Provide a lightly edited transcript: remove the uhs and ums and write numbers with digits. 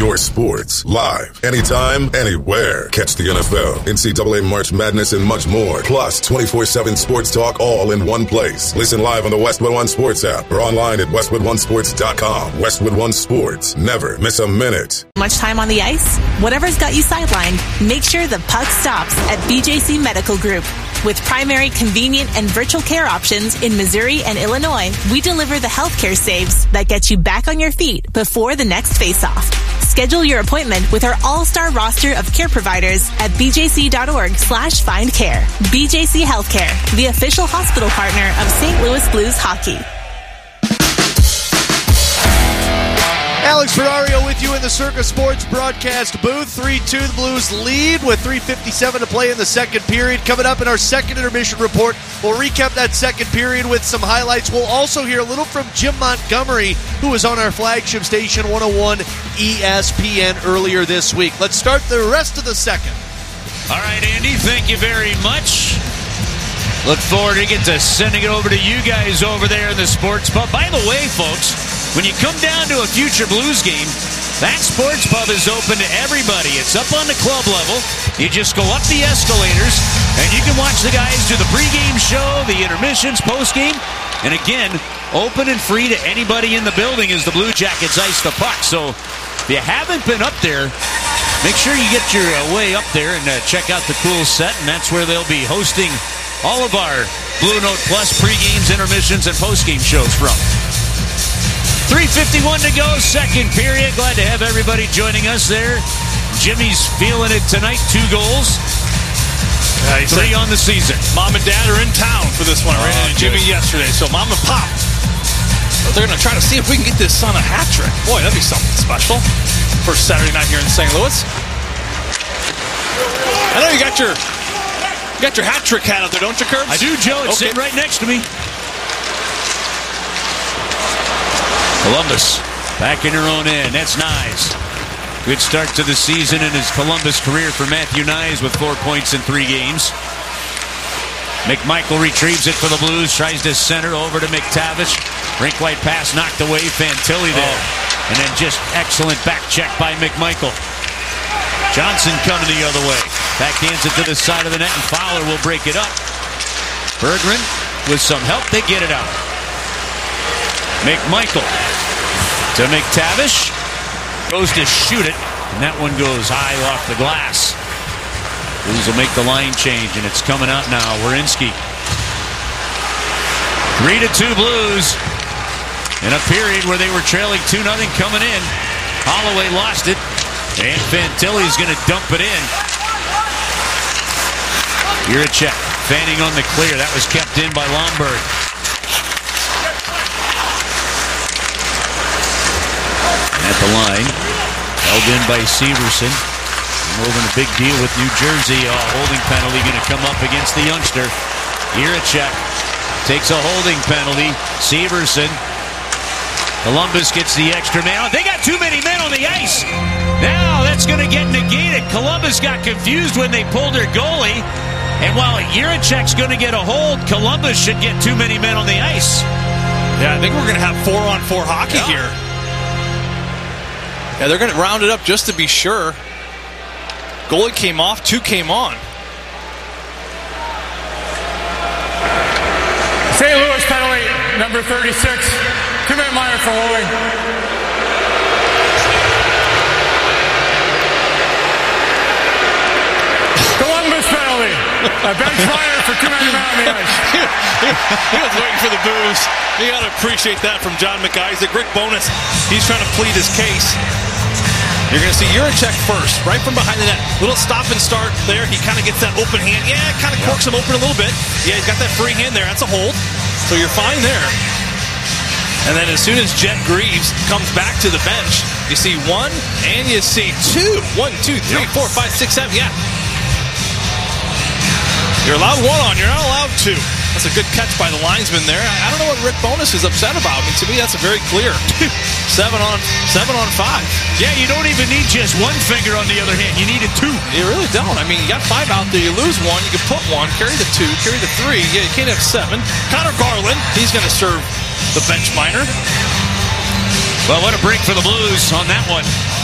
your sports, live, anytime, anywhere. Catch the NFL, NCAA March Madness, and much more. Plus, 24/7 sports talk all in one place. Listen live on the Westwood One Sports app or online at westwoodonesports.com. Westwood One Sports. Never miss a minute. Much time on the ice? Whatever's got you sidelined, make sure the puck stops at BJC Medical Group. With primary, convenient, and virtual care options in Missouri and Illinois, we deliver the healthcare saves that get you back on your feet before the next face-off. Schedule your appointment with our all-star roster of care providers at bjc.org/findcare. BJC Healthcare, the official hospital partner of St. Louis Blues hockey. Alex Ferrario with you in the Circa Sports broadcast booth. 3-2, the Blues lead with 3:57 to play in the second period. Coming up in our second intermission report, we'll recap that second period with some highlights. We'll also hear a little from Jim Montgomery, who was on our flagship station 101 ESPN earlier this week. Let's start the rest of the second. All right, Andy, thank you very much. Look forward to sending it over to you guys over there in the sports pub. By the way, folks, when you come down to a future Blues game, that sports pub is open to everybody. It's up on the club level. You just go up the escalators, and you can watch the guys do the pregame show, the intermissions, postgame. And again, open and free to anybody in the building as the Blue Jackets ice the puck. So if you haven't been up there, make sure you get your way up there and check out the cool set. And that's where they'll be hosting all of our Blue Note Plus pregames, intermissions, and postgame shows from. 3:51 to go, second period. Glad to have everybody joining us there. Jimmy's feeling it tonight. 2 goals. 3 on the season. Mom and Dad are in town for this one. I ran into Jimmy yesterday. So Mom and Pop, they're going to try to see if we can get this son a hat trick. Boy, that'd be something special. First Saturday night here in St. Louis. I know you got your hat trick hat out there, don't you, Curbs? I do, Joe. It's sitting right next to me. Columbus back in her own end. That's Nyes. Good start to the season in his Columbus career for Matthew Nyes with 4 points in 3 games. McMichael retrieves it for the Blues. Tries to center over to McTavish. Rink-wide pass knocked away. Fantilli there. And then just excellent back check by McMichael. Johnson coming the other way. Backhands it to the side of the net, and Fowler will break it up. Berggren with some help. They get it out. McMichael to McTavish. Goes to shoot it, and that one goes high off the glass. Blues will make the line change, and it's coming out now. Werenski. 3-2 Blues. In a period where they were trailing 2-0 coming in. Holloway lost it, and Fantilli's going to dump it in. Jiricek fanning on the clear. That was kept in by Lomberg. At the line, held in by Severson. Moving a big deal with New Jersey. A holding penalty going to come up against the youngster. Jiricek takes a holding penalty. Severson. Columbus gets the extra man. They got too many men on the ice. Now that's going to get negated. Columbus got confused when they pulled their goalie. And while Jiricek's going to get a hold, Columbus should get too many men on the ice. Yeah, I think we're going to have 4-on-4 hockey here. Yeah, they're going to round it up just to be sure. Goalie came off, 2 came on. St. Louis penalty, number 36. 2-minute minor for holding. Columbus penalty. A bench fire for 2 minutes on the ice. He was waiting for the booze. You got to appreciate that from John McIsaac. Rick Bowness, he's trying to plead his case. You're going to see Jiricek first, right from behind the net. Little stop and start there. He kind of gets that open hand. Yeah, it kind of corks him open a little bit. Yeah, he's got that free hand there. That's a hold. So you're fine there. And then as soon as Jet Greaves comes back to the bench, you see 1 and you see 2. 1, 2, 3, 4, 5, 6, 7. Yeah. You're allowed 1 on. You're not allowed 2. That's a good catch by the linesman there. I don't know what Rick Bowness is upset about. I mean, to me, that's a very clear 7 on 5. Yeah, you don't even need just 1 finger on the other hand. You needed 2. You really don't. I mean, you got 5 out there. You lose 1. You can put 1, carry the 2, carry the 3. Yeah, you can't have 7. Connor Garland, he's going to serve the bench minor. Well, what a break for the Blues on that one.